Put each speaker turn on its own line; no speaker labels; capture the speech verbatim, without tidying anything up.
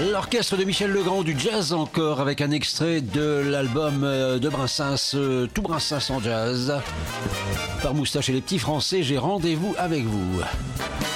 L'orchestre de Michel Legrand du jazz encore avec un extrait de l'album de Brassens, Tout Brassens en jazz. Par Moustache et les petits Français, j'ai rendez-vous avec vous.